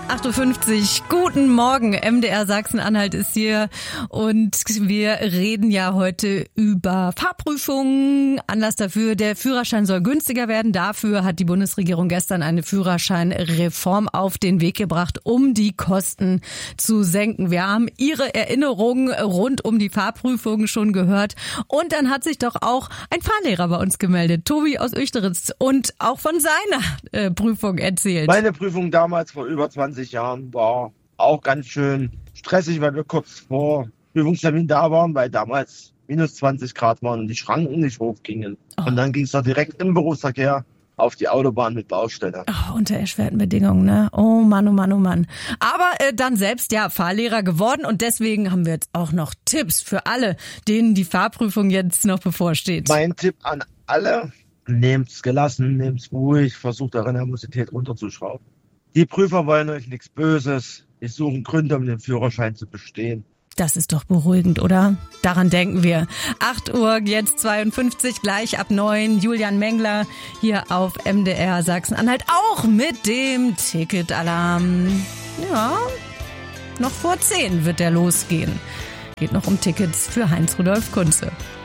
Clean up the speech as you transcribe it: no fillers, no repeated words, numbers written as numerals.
8.50 Uhr, guten Morgen, MDR Sachsen-Anhalt ist hier und wir reden ja heute über Fahrprüfungen. Anlass dafür, der Führerschein soll günstiger werden. Dafür hat die Bundesregierung gestern eine Führerscheinreform auf den Weg gebracht, um die Kosten zu senken. Wir haben Ihre Erinnerungen rund um die Fahrprüfungen schon gehört und dann hat sich doch auch ein Fahrlehrer bei uns gemeldet, Tobi aus Uechteritz, und auch von seiner Prüfung erzählt. Meine Prüfung damals vor über 20 Jahren war auch ganz schön stressig, weil wir kurz vor Prüfungstermin da waren, weil damals minus 20 Grad waren und die Schranken nicht hochgingen. Und dann ging es da direkt im Berufsverkehr auf die Autobahn mit Baustelle. Unter erschwerten Bedingungen, ne? Oh Mann, oh Mann, oh Mann. Aber dann selbst Fahrlehrer geworden und deswegen haben wir jetzt auch noch Tipps für alle, denen die Fahrprüfung jetzt noch bevorsteht. Mein Tipp an alle: nehmt's gelassen, nehmt's ruhig, versucht eure Nervosität runterzuschrauben. Die Prüfer wollen euch nichts Böses. Die suchen Gründe, um den Führerschein zu bestehen. Das ist doch beruhigend, oder? Daran denken wir. 8 Uhr, jetzt 52, gleich ab 9. Julian Mengler hier auf MDR Sachsen-Anhalt. Auch mit dem Ticketalarm. Ja, noch vor 10 wird der losgehen. Geht noch um Tickets für Heinz Rudolf Kunze.